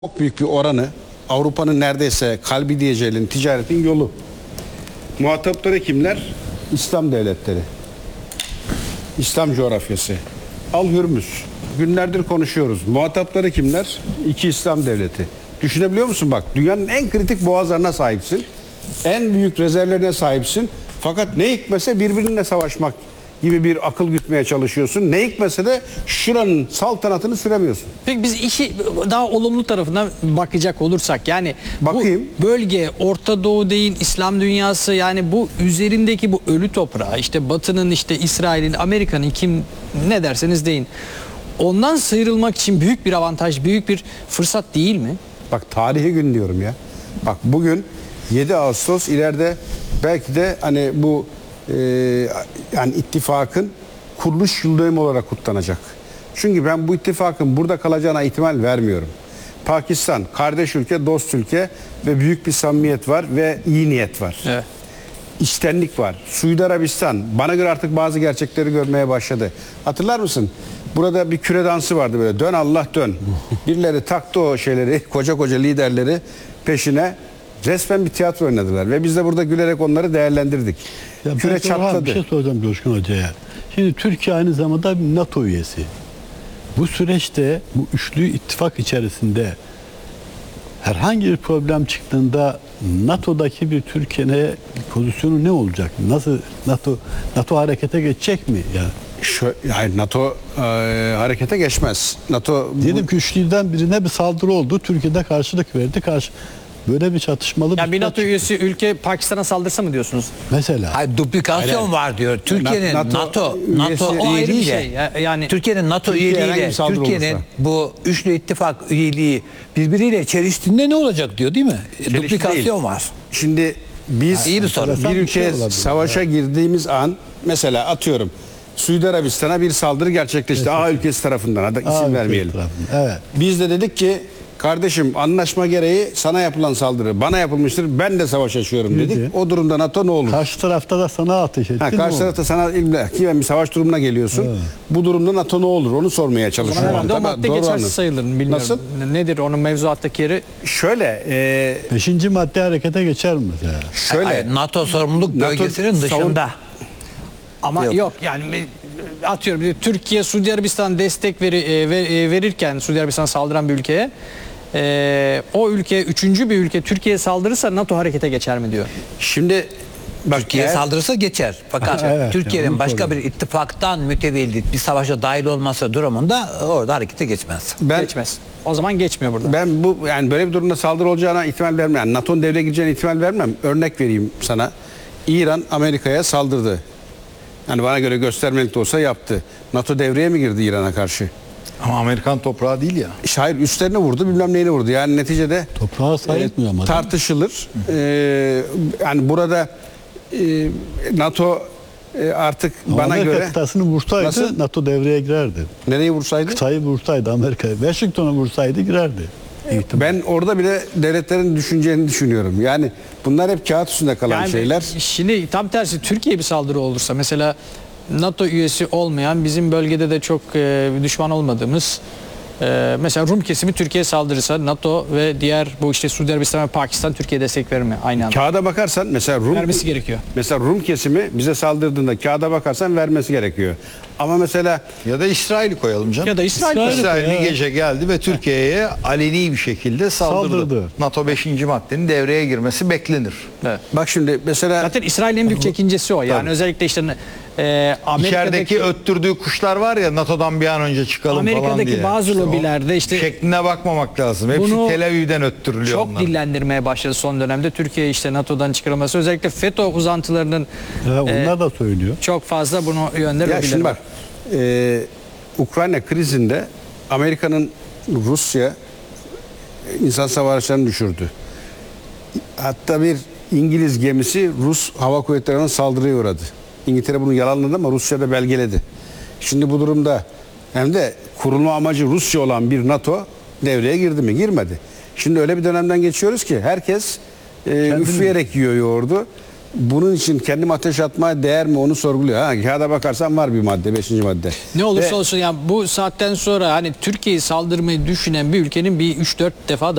Çok büyük bir oranı Avrupa'nın neredeyse kalbi diyeceğinin ticaretin yolu. Muhatapları kimler? İslam devletleri. İslam coğrafyası. Al Hürmüz. Günlerdir konuşuyoruz. Muhatapları kimler? İki İslam devleti. Düşünebiliyor musun bak? Dünyanın en kritik boğazlarına sahipsin. En büyük rezervlerine sahipsin. Fakat ne hikmetse birbirinle savaşmak gibi bir akıl gütmeye çalışıyorsun. Ne hikmetse de şuranın saltanatını süremiyorsun. Peki biz işi daha olumlu tarafından bakacak olursak, yani bakayım. Bu bölge Orta Doğu değil, İslam dünyası, yani bu üzerindeki bu ölü toprağı, işte Batı'nın, işte İsrail'in, Amerika'nın, kim ne derseniz deyin, ondan sıyrılmak için büyük bir avantaj, büyük bir fırsat değil mi? Bak tarihi gün diyorum ya. Bak bugün 7 Ağustos, ileride belki de hani bu yani ittifakın kuruluş yıldönümü olarak kutlanacak. Çünkü ben bu ittifakın burada kalacağına ihtimal vermiyorum. Pakistan kardeş ülke, dost ülke ve büyük bir samimiyet var ve iyi niyet var. Evet. İçtenlik var. Suudi Arabistan bana göre artık bazı gerçekleri görmeye başladı. Hatırlar mısın? Burada bir küre dansı vardı böyle. Dön Allah dön. Birileri taktı o şeyleri, koca koca liderleri peşine. Resmen bir tiyatro oynadılar ve biz de burada gülerek onları değerlendirdik. Ya Küre çatladı. Bir şey soracağım Coşkun Hoca'ya. Şimdi Türkiye aynı zamanda bir NATO üyesi. Bu süreçte bu üçlü ittifak içerisinde herhangi bir problem çıktığında NATO'daki bir Türkiye'nin pozisyonu ne olacak? Nasıl NATO harekete geçecek mi? Yani NATO harekete geçmez. NATO Diyelim ki üçlüden birine bir saldırı oldu. Türkiye'de karşılık verdi. Böyle bir çatışmalı Yani bir NATO çıktı. üyesi ülke Pakistan'a saldırsa mı diyorsunuz? Mesela. Hayır, duplikasyon var diyor. Türkiye'nin NATO üyesi- O ayrı bir üyeliğiyle, şey. Yani Türkiye'nin NATO Türkiye herhangi üyeliğiyle bir saldırı Türkiye'nin olursa. bu üçlü ittifak üyeliği birbiriyle çeliştiğinde ne olacak diyor, değil mi? Duplikasyon değil. var. Şimdi biz iyi bir soru. bir ülkeye olabilir. savaşa girdiğimiz an, mesela atıyorum Suudi Arabistan'a bir saldırı gerçekleşti. A ülkesi tarafından. Hadi isim vermeyelim. Evet. Biz de dedik ki kardeşim, anlaşma gereği sana yapılan saldırı bana yapılmıştır. Ben de savaş açıyorum dedik. Dedi. O durumda NATO ne olur? Karşı tarafta da sana ateş etti. Karşı tarafta sana illaki bir savaş durumuna geliyorsun. Evet. Bu durumda NATO ne olur? Onu sormaya o zaman çalışıyorum. herhalde o Tabii, madde doğru geçersiz anladım. sayılır mı bilmiyorum. Nasıl? Nedir onun mevzuattaki yeri? Şöyle, 5. madde harekete geçer mi mesela? şöyle. Hayır, NATO sorumluluk NATO bölgesinin savun- dışında. Ama yok yani atıyorum Türkiye Suudi Arabistan destek verirken, Suudi Arabistan saldıran bir ülkeye, o ülke, üçüncü bir ülke Türkiye'ye saldırırsa NATO harekete geçer mi diyor. Şimdi bak, Türkiye saldırırsa geçer. Fakat Evet, Türkiye'nin yani başka bir ittifaktan mütevellit bir savaşa dahil olması durumunda orada harekete geçmez. Geçmez. O zaman geçmiyor burada. Ben bu yani böyle bir durumda saldırı olacağına ihtimal vermem. Yani NATO'nun devreye gireceğine ihtimal vermem. Örnek vereyim sana. İran Amerika'ya saldırdı. Yani bana göre göstermelik de olsa yaptı. NATO devreye mi girdi İran'a karşı? Ama Amerikan toprağı değil ya. İşte hayır, üstlerine vurdu, bilmem neyine vurdu. Yani neticede Toprağa sayılmıyor ama. tartışılır. Yani burada NATO artık Ama bana Amerika göre kıtasını vursaydı Nasıl? NATO devreye girerdi. nereye vursaydı? Kıtayı vursaydı Amerika, Washington'a vursaydı girerdi. Ben orada bile devletlerin düşüneceğini düşünüyorum. Yani bunlar hep kağıt üstünde kalan Yani şeyler. şimdi tam tersi, Türkiye bir saldırı olursa, mesela NATO üyesi olmayan, bizim bölgede de çok düşman olmadığımız, mesela Rum kesimi Türkiye'ye saldırırsa NATO ve diğer bu işte Suudi Arabistan ve Pakistan Türkiye'ye destek verir mi aynı anda? Kağıda bakarsan mesela Vermesi gerekiyor. Mesela Rum kesimi bize saldırdığında kağıda bakarsan vermesi gerekiyor. Ama mesela Ya da İsrail'i koyalım canım. Ya da İsrail. İsrail gece geldi ve Türkiye'ye aleni bir şekilde saldırdı. NATO 5. maddenin devreye girmesi beklenir. Evet. bak şimdi mesela Zaten İsrail'in en büyük çekincesi o. Yani Tabii. özellikle işte Amerika'daki İçerideki öttürdüğü kuşlar var ya, NATO'dan bir an önce çıkalım falan Amerika'daki diye. bazı lobilerde işte Şekline bakmamak lazım. Hepsi Bunu Tel Aviv'den öttürülüyor çok onlar. dillendirmeye başladı son dönemde. Türkiye işte NATO'dan çıkarılması, özellikle FETÖ uzantılarının Onlar da söylüyor. çok fazla bunu yönde ya lobileri şimdi var. bak Ukrayna krizinde Amerika'nın Rusya insan savaşlarını düşürdü. Hatta bir İngiliz gemisi Rus hava kuvvetlerine saldırıya uğradı. İngiltere bunu yalanladı ama Rusya da belgeledi. Şimdi bu durumda hem de kurulma amacı Rusya olan bir NATO devreye girdi mi? Girmedi. Şimdi öyle bir dönemden geçiyoruz ki herkes üfleyerek yiyor yoğurdu. bunun için kendim ateş atmaya değer mi onu sorguluyor. Ha, kağıda bakarsan var bir madde, 5. madde. Ne olursa Ve- olsun yani bu saatten sonra hani Türkiye'yi saldırmayı düşünen bir ülkenin bir 3-4 defa